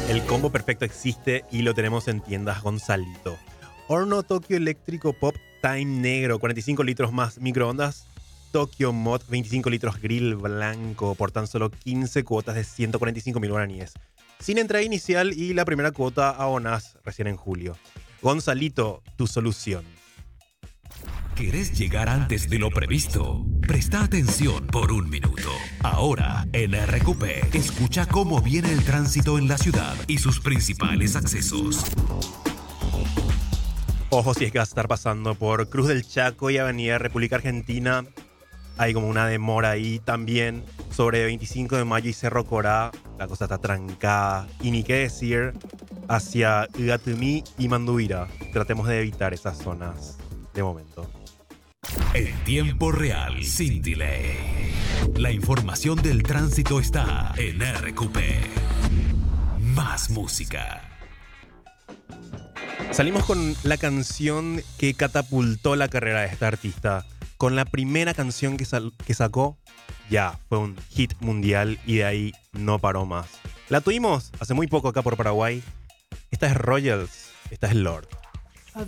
El combo perfecto existe y lo tenemos en tiendas Gonzalito. Horno Tokio eléctrico Pop Time negro, 45 litros más microondas. Tokyo Mod, 25 litros grill blanco por tan solo 15 cuotas de 145.000 guaraníes. Sin entrada inicial y la primera cuota abonás recién en julio. Gonzalito, tu solución. ¿Querés llegar antes de lo previsto? Presta atención por un minuto. Ahora, en RQP, escucha cómo viene el tránsito en la ciudad y sus principales accesos. Ojo si es que vas a estar pasando por Cruz del Chaco y Avenida República Argentina. Hay como una demora ahí también sobre 25 de mayo y Cerro Corá. La cosa está trancada. Y ni qué decir hacia Ugatumí y Manduira. Tratemos de evitar esas zonas de momento. En tiempo real, sin delay. La información del tránsito está en RQP. Más música. Salimos con la canción que catapultó la carrera de esta artista. Con la primera canción que sacó, ya fue un hit mundial y de ahí no paró más. La tuvimos hace muy poco acá por Paraguay. Esta es Royals, esta es Lord.